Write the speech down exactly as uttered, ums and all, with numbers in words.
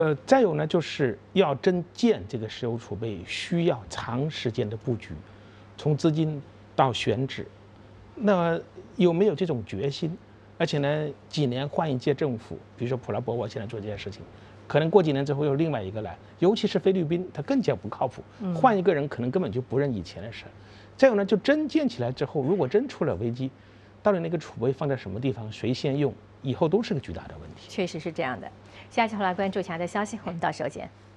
呃，再有呢，就是要真建这个石油储备，需要长时间的布局，从资金到选址，那有没有这种决心？而且呢，几年换一届政府，比如说普拉博沃现在做这件事情，可能过几年之后又另外一个来，尤其是菲律宾，它更加不靠谱，换一个人可能根本就不认以前的事。再有呢，就真建起来之后，如果真出了危机，到底那个储备放在什么地方，谁先用，以后都是个巨大的问题。 确实是这样的。下期回来关注其他的消息，我们到时候见。